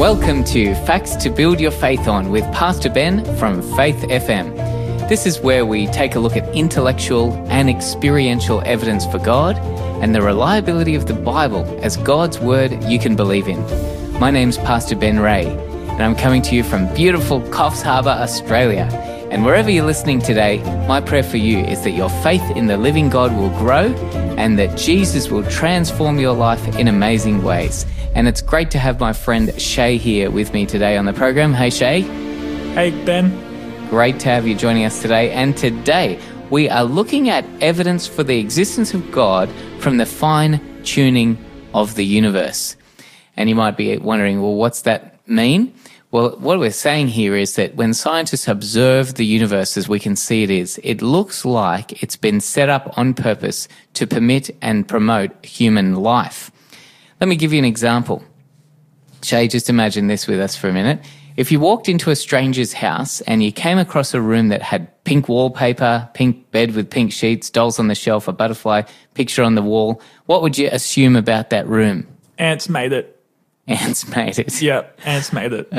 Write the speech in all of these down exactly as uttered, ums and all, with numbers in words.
Welcome to Facts to Build Your Faith On with Pastor Ben from Faith F M. This is where we take a look at intellectual and experiential evidence for God and the reliability of the Bible as God's Word you can believe in. My name's Pastor Ben Ray, and I'm coming to you from beautiful Coffs Harbour, Australia. And wherever you're listening today, my prayer for you is that your faith in the living God will grow and that Jesus will transform your life in amazing ways. And it's great to have my friend Shay here with me today on the program. Hey, Shay. Hey, Ben. Great to have you joining us today. And today we are looking at evidence for the existence of God from the fine-tuning of the universe. And you might be wondering, well, what's that mean? Well, what we're saying here is that when scientists observe the universe as we can see it is, it looks like it's been set up on purpose to permit and promote human life. Let me give you an example. Shay, just imagine this with us for a minute. If you walked into a stranger's house and you came across a room that had pink wallpaper, pink bed with pink sheets, dolls on the shelf, a butterfly picture on the wall, what would you assume about that room? Ants made it. Ants made it. Yeah, ants made it.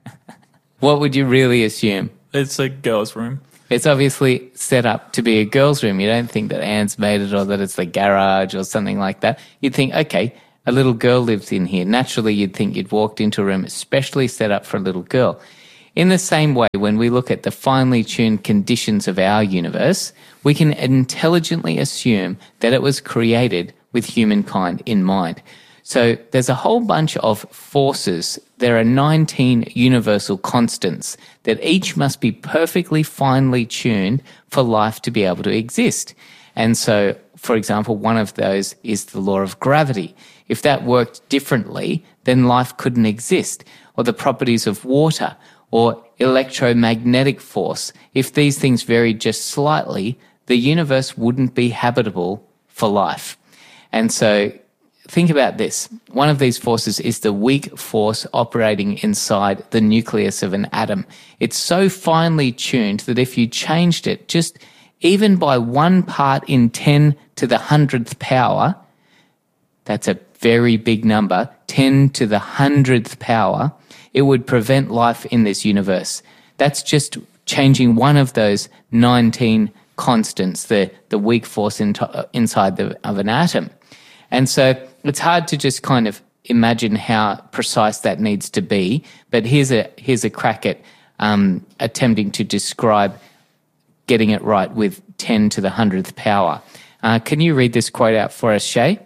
What would you really assume? It's a girl's room. It's obviously set up to be a girl's room. You don't think that ants made it or that it's the garage or something like that. You'd think, okay, a little girl lives in here. Naturally, you'd think you'd walked into a room especially set up for a little girl. In the same way, when we look at the finely tuned conditions of our universe, we can intelligently assume that it was created with humankind in mind. So there's a whole bunch of forces. There are nineteen universal constants that each must be perfectly finely tuned for life to be able to exist. And so, for example, one of those is the law of gravity. If that worked differently, then life couldn't exist. Or the properties of water or electromagnetic force. If these things varied just slightly, the universe wouldn't be habitable for life. And so think about this. One of these forces is the weak force operating inside the nucleus of an atom. It's so finely tuned that if you changed it just even by one part in ten to the hundredth power, that's a very big number, ten to the hundredth power, it would prevent life in this universe. That's just changing one of those nineteen constants, the, the weak force in, inside the, of an atom. And so it's hard to just kind of imagine how precise that needs to be, but here's a here's a crack at um, attempting to describe getting it right with ten to the hundredth power. Uh, can you read this quote out for us, Shay?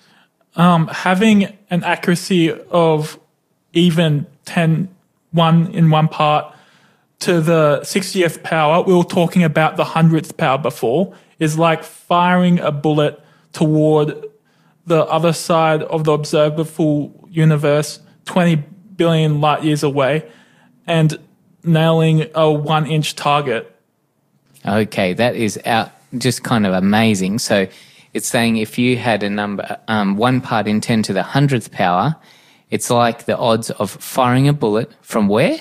Um, having an accuracy of even ten, one in one part to the sixtieth power, we were talking about the hundredth power before, is like firing a bullet toward the other side of the observable universe, twenty billion light years away, and nailing a one-inch target. Okay, that is out, just kind of amazing. So it's saying if you had a number, um, one part in ten to the hundredth power, it's like the odds of firing a bullet from where?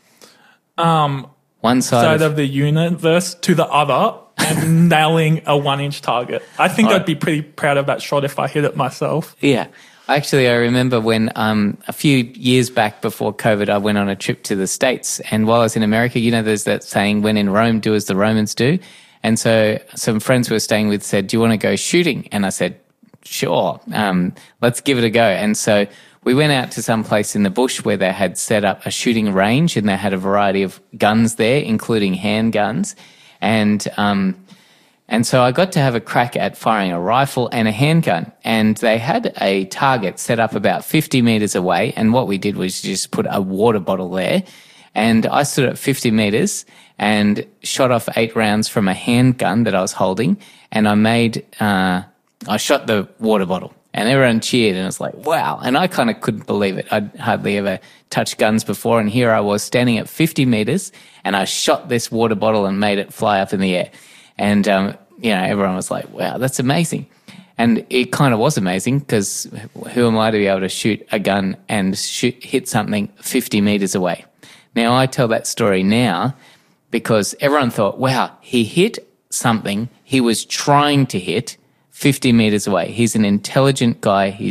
Um, one side, side of, of the universe to the other. And nailing a one-inch target. I think right. I'd be pretty proud of that shot if I hit it myself. Yeah. Actually, I remember when um, a few years back before COVID, I went on a trip to the States. And while I was in America, you know, there's that saying, when in Rome, do as the Romans do. And so some friends we were staying with said, do you want to go shooting? And I said, sure, um, let's give it a go. And so we went out to some place in the bush where they had set up a shooting range and they had a variety of guns there, including handguns. And um, and so I got to have a crack at firing a rifle and a handgun. And they had a target set up about fifty metres away. And what we did was just put a water bottle there. And I stood at fifty metres and shot off eight rounds from a handgun that I was holding. And I made, uh, I shot the water bottle. And everyone cheered and it was like, wow. And I kind of couldn't believe it. I'd hardly ever touched guns before. And here I was standing at fifty metres and I shot this water bottle and made it fly up in the air. And, um, you know, everyone was like, wow, that's amazing. And it kind of was amazing because who am I to be able to shoot a gun and shoot, hit something fifty metres away? Now, I tell that story now because everyone thought, wow, he hit something he was trying to hit fifty metres away. He's an intelligent guy. He's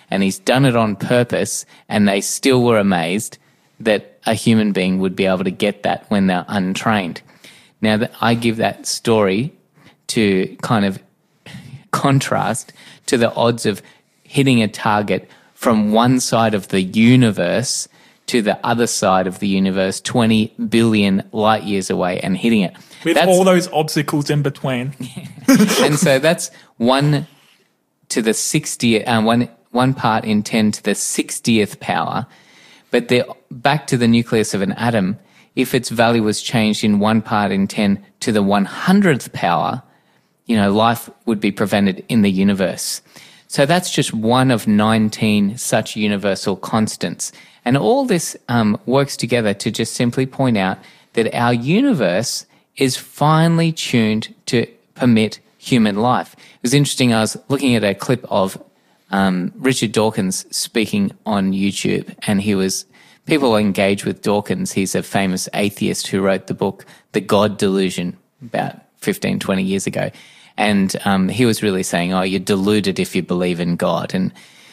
and he's done it on purpose, and they still were amazed that a human being would be able to get that when they're untrained. Now, that I give that story to kind of contrast to the odds of hitting a target from one side of the universe to the other side of the universe, twenty billion light years away, and hitting it. With that's, all those obstacles in between. And so that's one to the sixtieth, uh, one, one part in ten to the sixtieth power. But they're back to the nucleus of an atom. If its value was changed in one part in ten to the one hundredth power, you know, life would be prevented in the universe. So that's just one of nineteen such universal constants. And all this um, works together to just simply point out that our universe is finely tuned to permit human life. It was interesting, I was looking at a clip of um, Richard Dawkins speaking on YouTube, and he was, people engage with Dawkins. He's a famous atheist who wrote the book The God Delusion about fifteen, twenty years ago. And um, he was really saying, oh, you're deluded if you believe in God. And,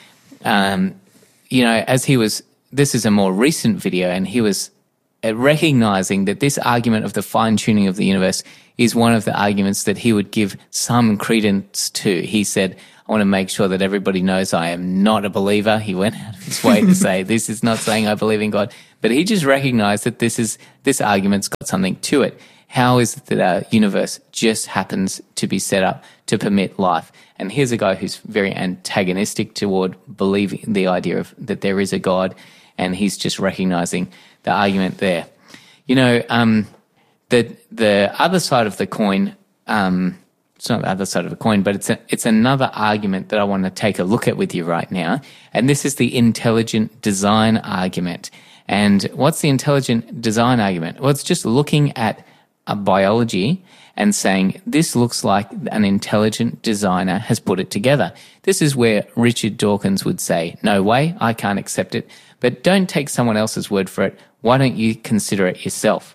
um, you know, as he was, this is a more recent video, and he was recognizing that this argument of the fine-tuning of the universe is one of the arguments that he would give some credence to. He said, I want to make sure that everybody knows I am not a believer. He went out of his way to say, this is not saying I believe in God. But he just recognized that this is, this argument's got something to it. How is it that our universe just happens to be set up to permit life? And here's a guy who's very antagonistic toward believing the idea of that there is a God, and he's just recognizing the argument there. You know, um, the the other side of the coin, um, it's not the other side of the coin, but it's a, it's another argument that I want to take a look at with you right now, and this is the intelligent design argument. And what's the intelligent design argument? Well, it's just looking at a biology and saying this looks like an intelligent designer has put it together. This is where Richard Dawkins would say, no way, I can't accept it. But don't take someone else's word for it. Why don't you consider it yourself?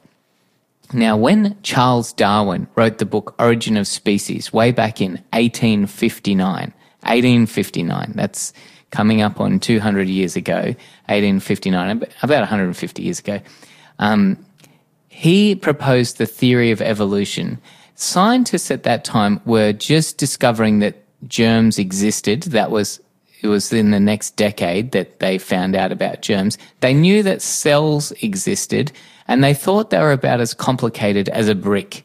Now, when Charles Darwin wrote the book Origin of Species way back in eighteen fifty-nine, eighteen fifty-nine, that's coming up on two hundred years ago, eighteen fifty-nine, about one hundred fifty years ago, um, he proposed the theory of evolution. Scientists at that time were just discovering that germs existed. That was, it was in the next decade that they found out about germs. They knew that cells existed, and they thought they were about as complicated as a brick.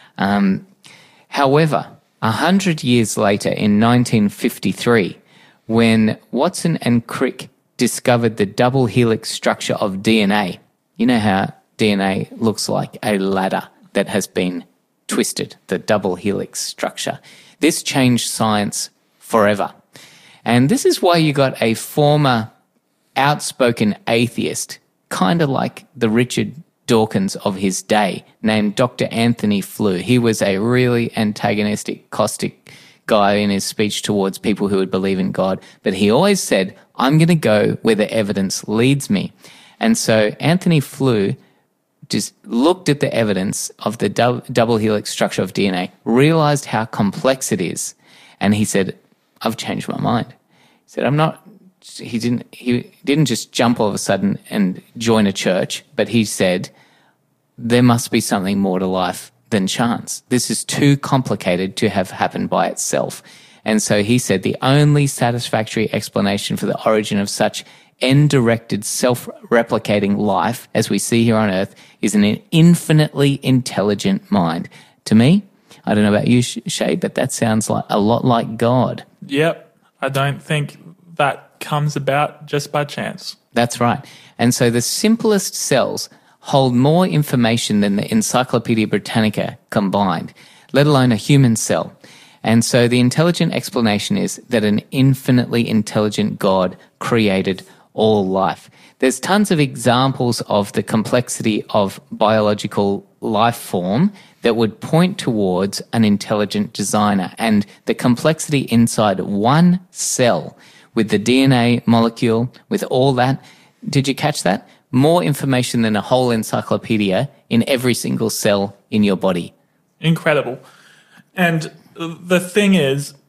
Um, however, a hundred years later, in nineteen fifty-three, when Watson and Crick discovered the double helix structure of D N A, you know how D N A looks like a ladder that has been twisted, the double helix structure. This changed science forever. And this is why you got a former outspoken atheist, kind of like the Richard Dawkins of his day, named Doctor Anthony Flew. He was a really antagonistic, caustic guy in his speech towards people who would believe in God. But he always said, I'm going to go where the evidence leads me. And so Anthony Flew just looked at the evidence of the dou- double helix structure of D N A, realized how complex it is, and he said, I've changed my mind. He said, I'm not, he didn't, he didn't just jump all of a sudden and join a church, but he said, there must be something more to life than chance. This is too complicated to have happened by itself. And so he said the only satisfactory explanation for the origin of such end-directed, self-replicating life, as we see here on Earth, is an infinitely intelligent mind. To me, I don't know about you, Shay, but that sounds like a lot like God. Yep. I don't think that comes about just by chance. That's right. And so the simplest cells hold more information than the Encyclopedia Britannica combined, let alone a human cell. And so the intelligent explanation is that an infinitely intelligent God created all life. There's tons of examples of the complexity of biological life form that would point towards an intelligent designer, and the complexity inside one cell with the D N A molecule, with all that. Did you catch that? More information than a whole encyclopedia in every single cell in your body. Incredible. And the thing is,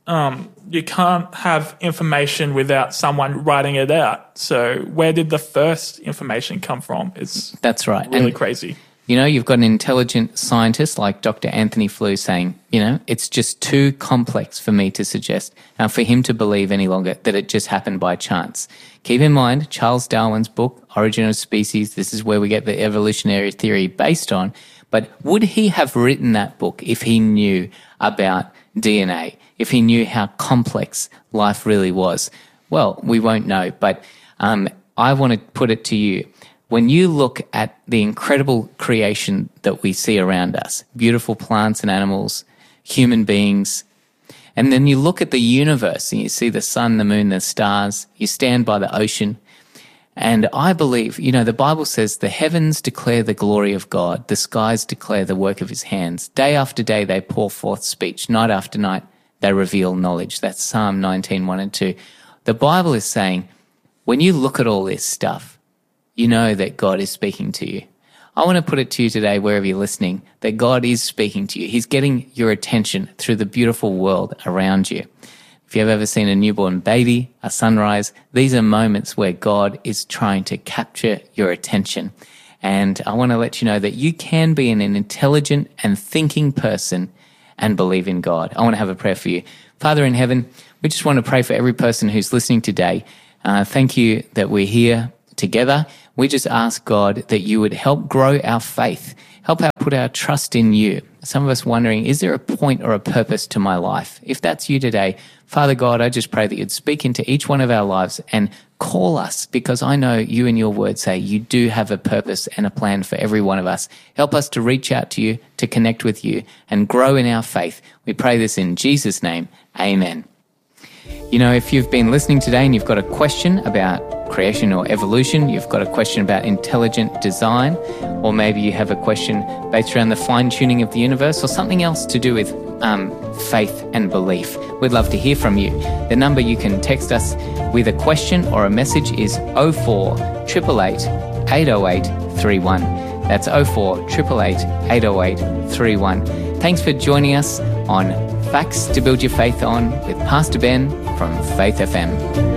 um, you can't have information without someone writing it out. So where did the first information come from? It's That's right. really And, crazy. you know, you've got an intelligent scientist like Doctor Anthony Flew saying, you know, it's just too complex for me to suggest, and for him to believe any longer that it just happened by chance. Keep in mind, Charles Darwin's book, Origin of Species, this is where we get the evolutionary theory based on. But would he have written that book if he knew about D N A, if he knew how complex life really was? Well, we won't know, but um, I want to put it to you. When you look at the incredible creation that we see around us, beautiful plants and animals, human beings, and then you look at the universe and you see the sun, the moon, the stars, you stand by the ocean, and I believe, you know, the Bible says the heavens declare the glory of God, the skies declare the work of his hands. Day after day they pour forth speech, night after night they reveal knowledge. That's Psalm nineteen, one and two. The Bible is saying, when you look at all this stuff, you know that God is speaking to you. I want to put it to you today, wherever you're listening, that God is speaking to you. He's getting your attention through the beautiful world around you. If you've ever seen a newborn baby, a sunrise, these are moments where God is trying to capture your attention. And I want to let you know that you can be an intelligent and thinking person and believe in God. I want to have a prayer for you. Father in heaven, we just want to pray for every person who's listening today. Uh, thank you that we're here together. We just ask, God, that you would help grow our faith, help us put our trust in you. Some of us wondering, is there a point or a purpose to my life? If that's you today, Father God, I just pray that you'd speak into each one of our lives and call us, because I know you and your word say you do have a purpose and a plan for every one of us. Help us to reach out to you, to connect with you, and grow in our faith. We pray this in Jesus' name. Amen. You know, if you've been listening today and you've got a question about creation or evolution, you've got a question about intelligent design, or maybe you have a question based around the fine-tuning of the universe, or something else to do with um, faith and belief, we'd love to hear from you. The number you can text us with a question or a message is oh four eight eight eight, eight oh eight three one. That's oh four eight eight eight, eight oh eight three one. Thanks for joining us on Facts to Build Your Faith On with Pastor Ben from Faith F M.